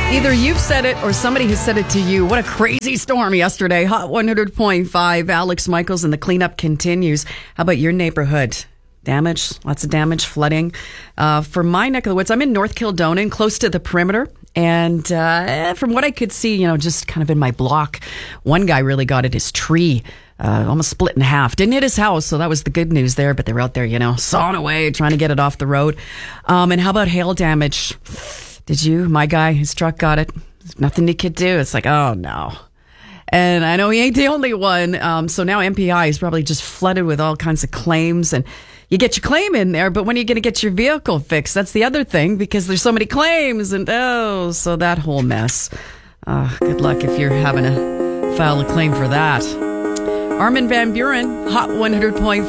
Either you've said it or somebody has said it to you. What a crazy storm yesterday. Hot 100.5. Alex Michaels, and the cleanup continues. How about your neighborhood? Damage, lots of damage, flooding. For my neck of the woods, I'm in North Kildonan, close to the perimeter. And from what I could see, just kind of in my block, one guy really got at his tree. Almost split in half. Didn't hit his house, so that was the good news there. But they were out there, sawing away, trying to get it off the road. And how about hail damage? Did you? My guy, his truck got it. There's nothing he could do. It's like, oh no. And I know he ain't the only one. So now MPI is probably just flooded with all kinds of claims. And you get your claim in there, but when are you going to get your vehicle fixed? That's the other thing, because there's so many claims. And so that whole mess. Good luck if you're having to file a claim for that. Armin van Buren, Hot 100.5.